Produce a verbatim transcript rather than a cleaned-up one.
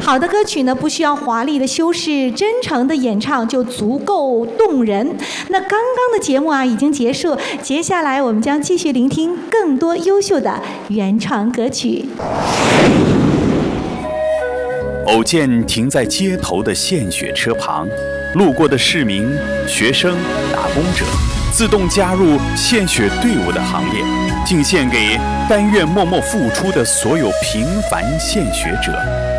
好的歌曲呢，不需要华丽的修饰，真诚的演唱就足够动人。那刚刚的节目啊已经结束，接下来我们将继续聆听更多优秀的原创歌曲。 偶见停在街头的献血车旁，路过的市民、学生、打工者自动加入献血队伍的行列，敬献给甘愿默默付出的所有平凡献血者。